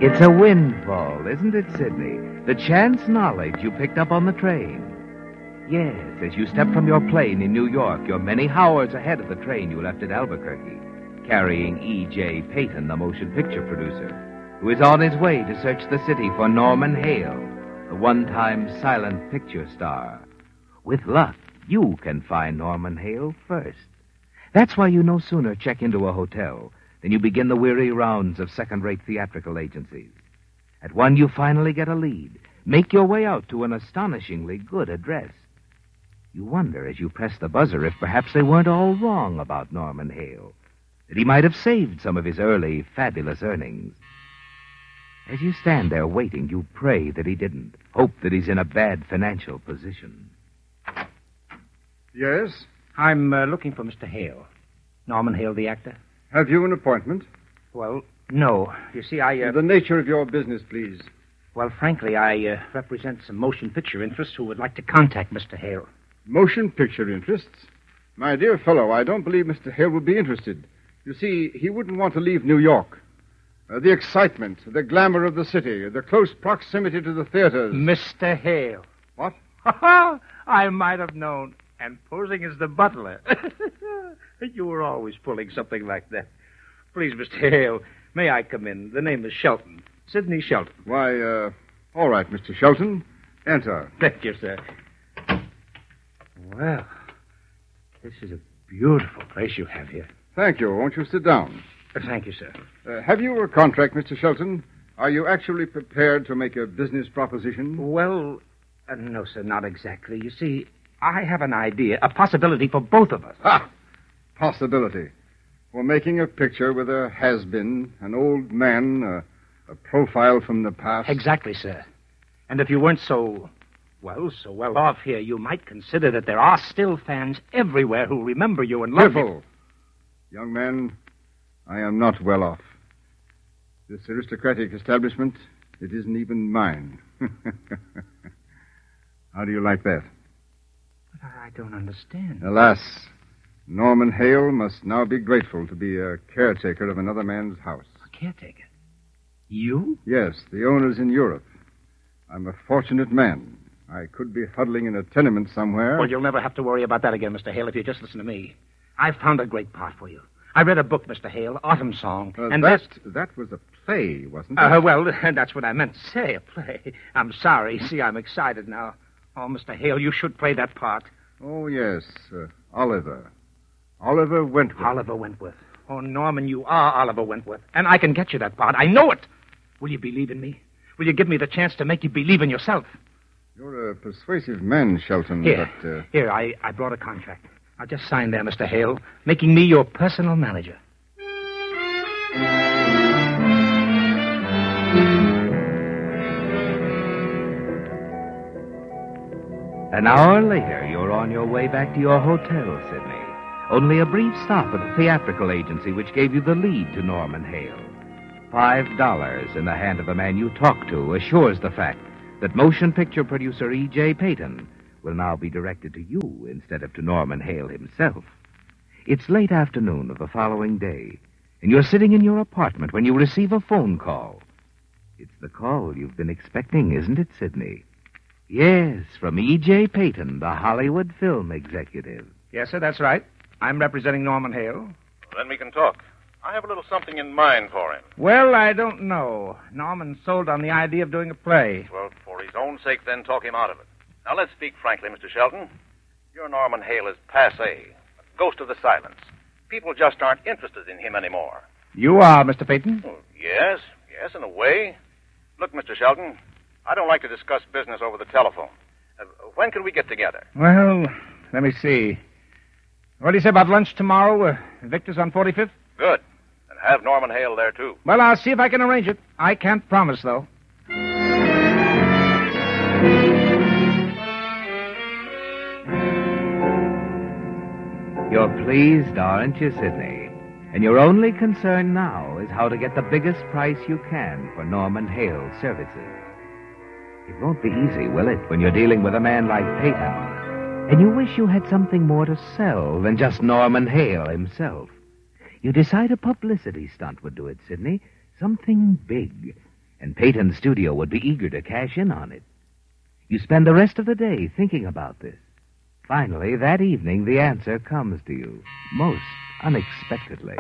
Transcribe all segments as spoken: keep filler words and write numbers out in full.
It's a windfall, isn't it, Sidney? The chance knowledge you picked up on the train. Yes, as you step from your plane in New York, you're many hours ahead of the train you left at Albuquerque, carrying E J. Payton, the motion picture producer, who is on his way to search the city for Norman Hale, the one-time silent picture star. With luck, you can find Norman Hale first. That's why you no sooner check into a hotel than you begin the weary rounds of second-rate theatrical agencies. At one, you finally get a lead. Make your way out to an astonishingly good address. You wonder as you press the buzzer if perhaps they weren't all wrong about Norman Hale, that he might have saved some of his early fabulous earnings. As you stand there waiting, you pray that he didn't, hope that he's in a bad financial position. Yes? I'm uh, looking for Mister Hale. Norman Hale, the actor. Have you an appointment? Well, no. You see, I... Uh... The nature of your business, please. Well, frankly, I uh, represent some motion picture interests who would like to contact Mister Hale. Motion picture interests? My dear fellow, I don't believe Mister Hale would be interested. You see, he wouldn't want to leave New York. Uh, the excitement, the glamour of the city, the close proximity to the theaters. Mister Hale. What? I might have known. And posing as the butler. You were always pulling something like that. Please, Mister Hale, may I come in? The name is Shelton. Sidney Shelton. Why, uh, all right, Mister Shelton. Enter. Thank you, sir. Well, this is a beautiful place you have here. Thank you. Won't you sit down? Uh, thank you, sir. Uh, have you a contract, Mister Shelton? Are you actually prepared to make a business proposition? Well, uh, no, sir, not exactly. You see, I have an idea, a possibility for both of us. Ha! Possibility. For making a picture with a has-been, an old man, a, a profile from the past. Exactly, sir. And if you weren't so, well, so well off here, you might consider that there are still fans everywhere who remember you and love Careful. you. Young man, I am not well off. This aristocratic establishment, it isn't even mine. How do you like that? I don't understand. Alas, Norman Hale must now be grateful to be a caretaker of another man's house. A caretaker? You? Yes, the owner's in Europe. I'm a fortunate man. I could be huddling in a tenement somewhere. Well, you'll never have to worry about that again, Mister Hale, if you just listen to me. I've found a great part for you. I read a book, Mister Hale, Autumn Song. Uh, and that, this... that was a play, wasn't it? Uh, well, that's what I meant to say, a play. I'm sorry. See, I'm excited now. Oh, Mister Hale, you should play that part. Oh, yes. Uh, Oliver. Oliver Wentworth. Oliver Wentworth. Oh, Norman, you are Oliver Wentworth. And I can get you that part. I know it. Will you believe in me? Will you give me the chance to make you believe in yourself? You're a persuasive man, Shelton, Here, but... Uh... here, I, I brought a contract. I'll just sign there, Mister Hale, making me your personal manager. An hour later, you're on your way back to your hotel, Sidney. Only a brief stop at the theatrical agency which gave you the lead to Norman Hale. Five dollars in the hand of the man you talk to assures the fact that motion picture producer E J. Payton will now be directed to you instead of to Norman Hale himself. It's late afternoon of the following day, and you're sitting in your apartment when you receive a phone call. It's the call you've been expecting, isn't it, Sidney? Yes, from E J. Payton, the Hollywood film executive. Yes, sir, that's right. I'm representing Norman Hale. Then we can talk. I have a little something in mind for him. Well, I don't know. Norman's sold on the idea of doing a play. Well, for his own sake, then talk him out of it. Now, let's speak frankly, Mister Shelton. Your Norman Hale is passé, a ghost of the silence. People just aren't interested in him anymore. You are, Mister Payton? Oh, yes, yes, in a way. Look, Mister Shelton, I don't like to discuss business over the telephone. Uh, when can we get together? Well, let me see. What do you say about lunch tomorrow? Uh, Victor's on forty-fifth? Good. And have Norman Hale there, too. Well, I'll see if I can arrange it. I can't promise, though. You're pleased, aren't you, Sidney? And your only concern now is how to get the biggest price you can for Norman Hale's services. It won't be easy, will it, when you're dealing with a man like Payton, and you wish you had something more to sell than just Norman Hale himself. You decide a publicity stunt would do it, Sidney. Something big. and Peyton's studio would be eager to cash in on it. You spend the rest of the day thinking about this. Finally, that evening, the answer comes to you, most unexpectedly.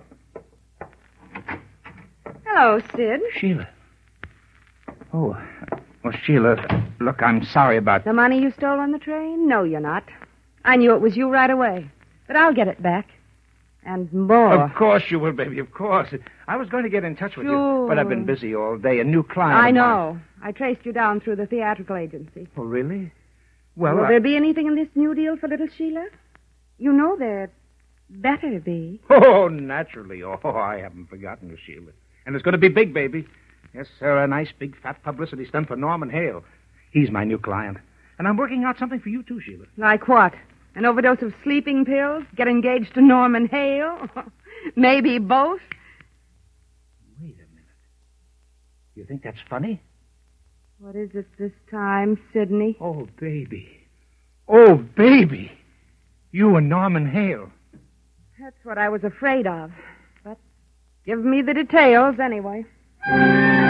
Hello, Sid. Sheila. Oh, well, Sheila, look, I'm sorry about... The money you stole on the train? No, you're not. I knew it was you right away. But I'll get it back. And more. Of course you will, baby, of course. I was going to get in touch with Sure. you, but I've been busy all day. A new client I of know. mine- I traced you down through the theatrical agency. Oh, really? Well, Will I- there be anything in this new deal for little Sheila? You know there better be. Oh, naturally. Oh, I haven't forgotten you, Sheila. And it's going to be big, baby. Yes, sir, a nice big fat publicity stunt for Norman Hale. He's my new client. And I'm working out something for you, too, Sheila. Like what? An overdose of sleeping pills? Get engaged to Norman Hale? Maybe both? Wait a minute. You think that's funny? What is it this time, Sidney? Oh, baby. Oh, baby. You and Norman Hale. That's what I was afraid of. But give me the details anyway.